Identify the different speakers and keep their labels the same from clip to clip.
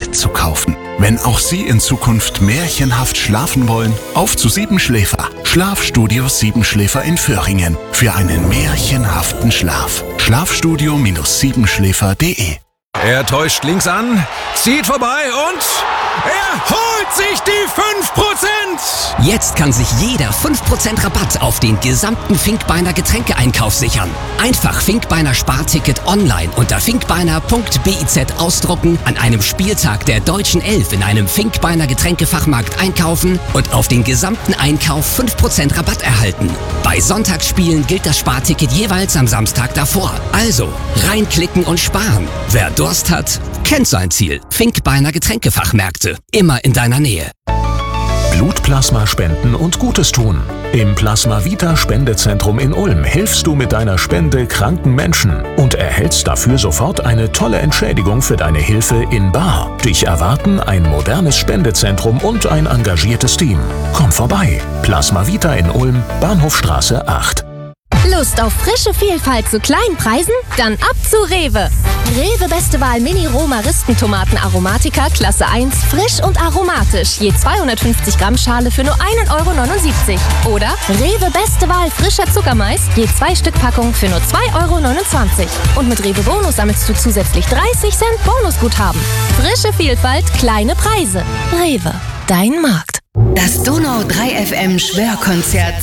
Speaker 1: Bett zu kaufen. Wenn auch Sie in Zukunft märchenhaft schlafen wollen, auf zu Siebenschläfer. Schlafstudio Siebenschläfer in Föhringen. Für einen märchenhaften Schlaf. Schlafstudio-siebenschläfer.de.
Speaker 2: Er täuscht links an, zieht vorbei und er holt sich die 5%!
Speaker 3: Jetzt kann sich jeder 5% Rabatt auf den gesamten Finkbeiner Getränkeeinkauf sichern. Einfach Finkbeiner Sparticket online unter finkbeiner.biz ausdrucken, an einem Spieltag der Deutschen Elf in einem Finkbeiner Getränkefachmarkt einkaufen und auf den gesamten Einkauf 5% Rabatt erhalten. Bei Sonntagsspielen gilt das Sparticket jeweils am Samstag davor. Also reinklicken und sparen. Wer Durst hat, kennt sein Ziel. Finkbeiner Getränkefachmärkte. Immer in deiner Nähe.
Speaker 4: Blutplasma spenden und Gutes tun. Im Plasma Vita Spendezentrum in Ulm hilfst du mit deiner Spende kranken Menschen und erhältst dafür sofort eine tolle Entschädigung für deine Hilfe in bar. Dich erwarten ein modernes Spendezentrum und ein engagiertes Team. Komm vorbei. Plasma Vita in Ulm, Bahnhofstraße 8.
Speaker 5: Lust auf frische Vielfalt zu kleinen Preisen? Dann ab zu Rewe. Rewe Beste Wahl Mini-Roh-Maristentomaten Aromatica Klasse 1, frisch und aromatisch. Je 250 Gramm Schale für nur 1,79 €. Oder Rewe Beste Wahl frischer Zuckermais, je 2 Stück Packung für nur 2,29 €. Und mit Rewe Bonus sammelst du zusätzlich 30 Cent Bonusguthaben. Frische Vielfalt, kleine Preise. Rewe, dein Markt.
Speaker 6: Das Donau 3 FM Schwörkonzert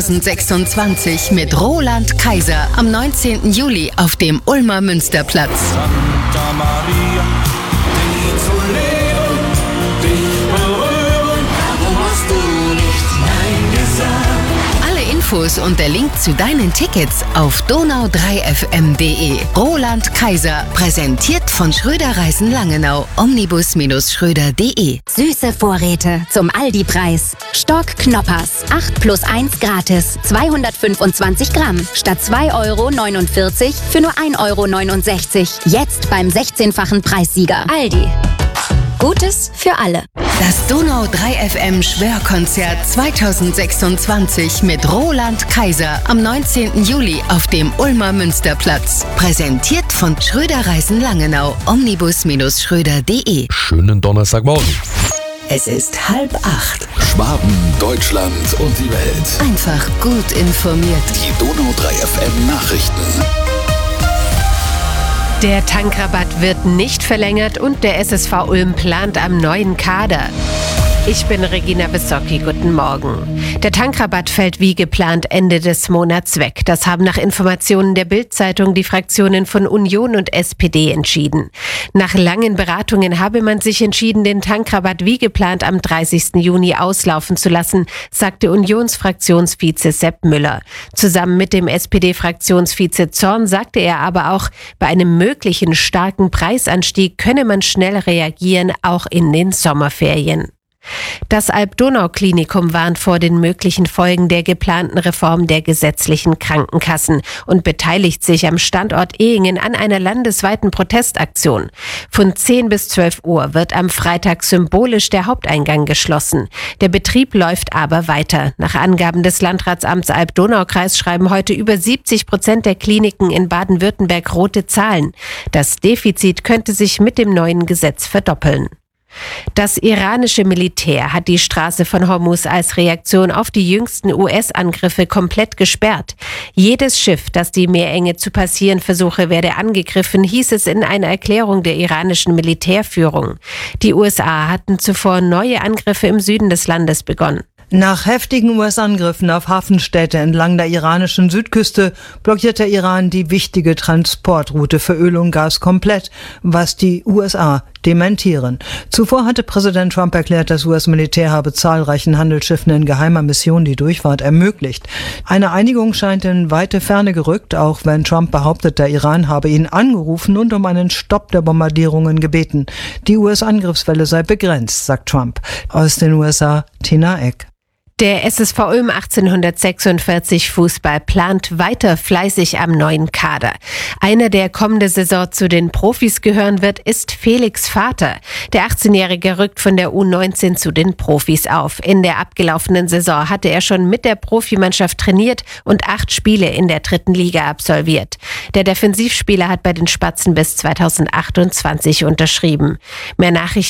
Speaker 6: 2026 mit Roland Kaiser am 19. Juli auf dem Ulmer Münsterplatz.
Speaker 7: Santa Maria, dich zu leben, dich berühren, warum hast du nicht Nein gesagt?
Speaker 6: Alle Infos und der Link zu deinen Tickets auf donau3fm.de. Roland Kaiser, präsentiert von Schröder Reisen Langenau, omnibus-schröder.de.
Speaker 8: Süße Vorräte zum Aldi-Preis. Stock Knoppers, 8+1 gratis, 225 Gramm, statt 2,49 € für nur 1,69 €. Jetzt beim 16-fachen Preissieger. Aldi. Gutes für alle.
Speaker 6: Das Donau 3 FM Schwörkonzert 2026 mit Roland Kaiser am 19. Juli auf dem Ulmer Münsterplatz. Präsentiert von Schröder Reisen Langenau, omnibus-schröder.de.
Speaker 9: Schönen Donnerstagmorgen.
Speaker 6: Es ist 7:30.
Speaker 1: Schwaben, Deutschland und die Welt.
Speaker 6: Einfach gut informiert.
Speaker 1: Die Donau 3 FM Nachrichten.
Speaker 10: Der Tankrabatt wird nicht verlängert und der SSV Ulm plant am neuen Kader. Ich bin Regina Bissocki, guten Morgen. Der Tankrabatt fällt wie geplant Ende des Monats weg. Das haben nach Informationen der Bild-Zeitung die Fraktionen von Union und SPD entschieden. Nach langen Beratungen habe man sich entschieden, den Tankrabatt wie geplant am 30. Juni auslaufen zu lassen, sagte Unionsfraktionsvize Sepp Müller. Zusammen mit dem SPD-Fraktionsvize Zorn sagte er aber auch, bei einem möglichen starken Preisanstieg könne man schnell reagieren, auch in den Sommerferien. Das Alb-Donau-Klinikum warnt vor den möglichen Folgen der geplanten Reform der gesetzlichen Krankenkassen und beteiligt sich am Standort Ehingen an einer landesweiten Protestaktion. Von 10 bis 12 Uhr wird am Freitag symbolisch der Haupteingang geschlossen. Der Betrieb läuft aber weiter. Nach Angaben des Landratsamts Alb-Donau-Kreis schreiben heute über 70% der Kliniken in Baden-Württemberg rote Zahlen. Das Defizit könnte sich mit dem neuen Gesetz verdoppeln. Das iranische Militär hat die Straße von Hormuz als Reaktion auf die jüngsten US-Angriffe komplett gesperrt. Jedes Schiff, das die Meerenge zu passieren versuche, werde angegriffen, hieß es in einer Erklärung der iranischen Militärführung. Die USA hatten zuvor neue Angriffe im Süden des Landes begonnen.
Speaker 11: Nach heftigen US-Angriffen auf Hafenstädte entlang der iranischen Südküste blockiert der Iran die wichtige Transportroute für Öl und Gas komplett, was die USA dementieren. Zuvor hatte Präsident Trump erklärt, das US-Militär habe zahlreichen Handelsschiffen in geheimer Mission die Durchfahrt ermöglicht. Eine Einigung scheint in weite Ferne gerückt, auch wenn Trump behauptet, der Iran habe ihn angerufen und um einen Stopp der Bombardierungen gebeten. Die US-Angriffswelle sei begrenzt, sagt Trump. Aus den USA, Tina Eck.
Speaker 10: Der SSV Ulm 1846 Fußball plant weiter fleißig am neuen Kader. Einer, der kommende Saison zu den Profis gehören wird, ist Felix Vater. Der 18-Jährige rückt von der U19 zu den Profis auf. In der abgelaufenen Saison hatte er schon mit der Profimannschaft trainiert und 8 Spiele in der 3. Liga absolviert. Der Defensivspieler hat bei den Spatzen bis 2028 unterschrieben. Mehr Nachrichten